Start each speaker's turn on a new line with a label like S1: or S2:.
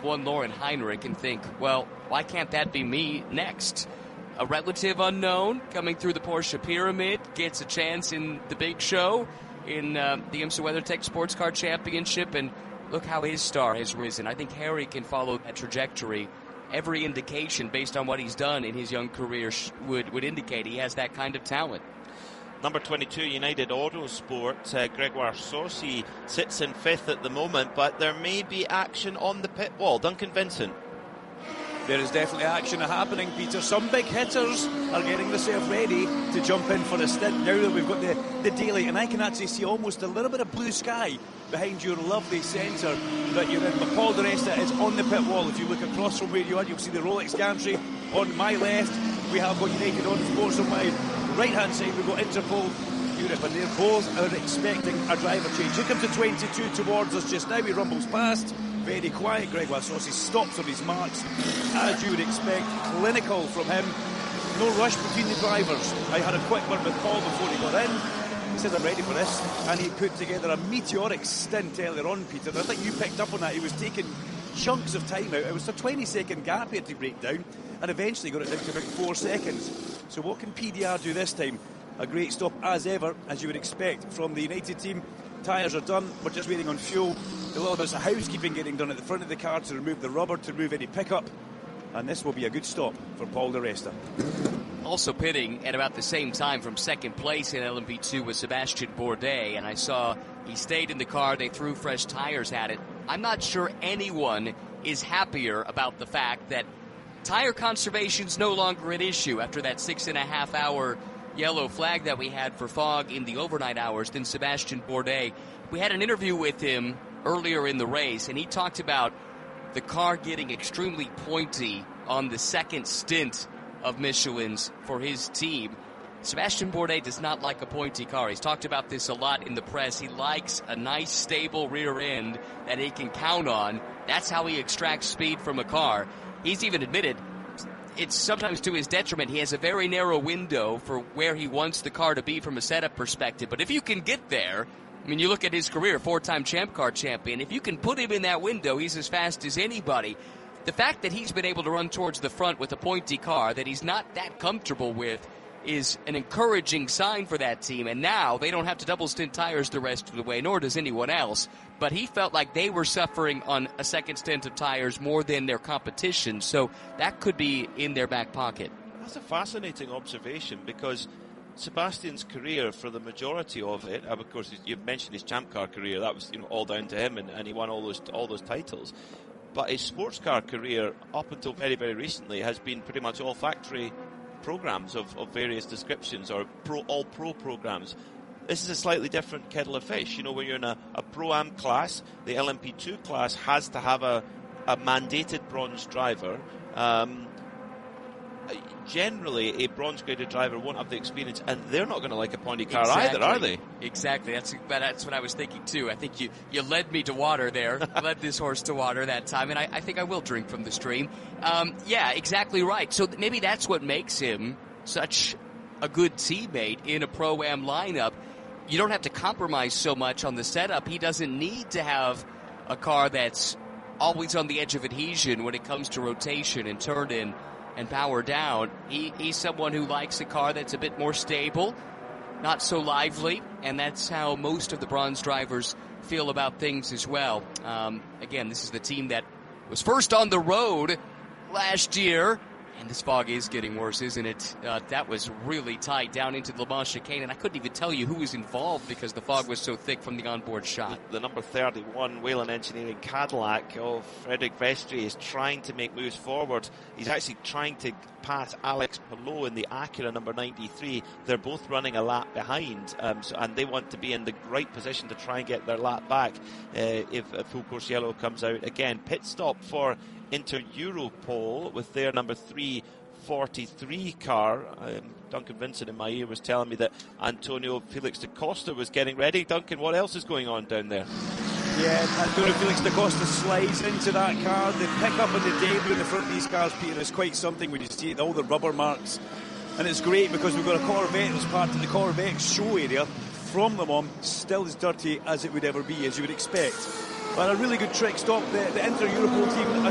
S1: one Lauren Heinrich and think, well, why can't that be me next? A relative unknown coming through the Porsche Pyramid gets a chance in the big show in the IMSA WeatherTech Sports Car Championship, and look how his star has risen. I think Harry can follow that trajectory. Every indication based on what he's done in his young career would indicate he has that kind of talent.
S2: Number 22, United Autosport, Gregoire Saucy sits in 5th at the moment, but there may be action on the pit wall. Duncan Vincent.
S3: There is definitely action happening, Peter. Some big hitters are getting themselves ready to jump in for a stint now that we've got the daylight, and I can actually see almost a little bit of blue sky behind your lovely centre that you're in. But Paul di Resta is on the pit wall. If you look across from where you are, you'll see the Rolex gantry on my left. We have got United Autosports on my right-hand side. We've got Interpol Europe, and they're both are expecting a driver change. Here comes the 22 towards us just now. He rumbles past. Very quiet. Gregoire Saucy stops on his marks, as you would expect. Clinical from him. No rush between the drivers. I had a quick word with Paul before he got in. He said, I'm ready for this. And he put together a meteoric stint earlier on, Peter. I think you picked up on that. He was taking chunks of time out. It was a 20-second gap he had to break down, and eventually got it down to about 4 seconds. So what can PDR do this time? A great stop as ever, as you would expect from the United team. Tyres are done. We're just waiting on fuel. A little bit of housekeeping getting done at the front of the car to remove the rubber, to remove any pickup. And this will be a good stop for Paul di Resta.
S1: Also pitting at about the same time from second place in LMP2 was Sebastian Bourdais, and I saw he stayed in the car. They threw fresh tires at it. I'm not sure anyone is happier about the fact that tire conservation's no longer an issue after that 6.5 hour yellow flag that we had for fog in the overnight hours than Sebastian Bourdais. We had an interview with him earlier in the race, and he talked about the car getting extremely pointy on the second stint of Michelin's for his team. Sebastian Bourdais does not like a pointy car. He's talked about this a lot in the press. He likes a nice, stable rear end that he can count on. That's how he extracts speed from a car. He's even admitted it's sometimes to his detriment. He has a very narrow window for where he wants the car to be from a setup perspective. But if you can get there, I mean, you look at his career, 4-time Champ Car champion. If you can put him in that window, he's as fast as anybody. The fact that he's been able to run towards the front with a pointy car that he's not that comfortable with is an encouraging sign for that team. And now they don't have to double stint tires the rest of the way, nor does anyone else. But he felt like they were suffering on a second stint of tires more than their competition. So that could be in their back pocket.
S2: That's a fascinating observation, because Sebastian's career, for the majority of it, of course, you've mentioned his Champ Car career. That was, all down to him, and he won all those titles. But his sports car career, up until very, very recently, has been pretty much all factory programs of various descriptions, or all pro programs. This is a slightly different kettle of fish. When you're in a Pro-Am class, the LMP2 class has to have a mandated bronze driver. Generally, a bronze-graded driver won't have the experience, and they're not going to like a pointy car either, are they?
S1: Exactly. That's what I was thinking, too. I think you led me to water there, led this horse to water that time, and I think I will drink from the stream. Yeah, exactly right. So maybe that's what makes him such a good teammate in a Pro-Am lineup. You don't have to compromise so much on the setup. He doesn't need to have a car that's always on the edge of adhesion when it comes to rotation and turn-in and power down. He's someone who likes a car that's a bit more stable, not so lively, and that's how most of the bronze drivers feel about things as well. Again, this is the team that was first on the road last year, and this fog is getting worse, isn't it? That was really tight down into the Le Mans chicane, and I couldn't even tell you who was involved because the fog was so thick from the onboard shot.
S2: The number 31 Whelen Engineering Cadillac of Frederic Vestri is trying to make moves forward. He's actually trying to pass Alex Palou in the Acura number 93. They're both running a lap behind, and they want to be in the right position to try and get their lap back if Full Course Yellow comes out again. Pit stop for Inter Europol with their number 343 car. Duncan Vincent in my ear was telling me that Antonio Felix da Costa was getting ready. Duncan, what else is going on down there?
S3: Yeah, Antonio Felix da Costa slides into that car. The pickup and the debut in the front of these cars, Peter, is quite something when you see all the rubber marks. And it's great because we've got a Corvette as part of the Corvette show area from Le Mans, still as dirty as it would ever be, as you would expect. But a really good trick stop. The Inter Europol team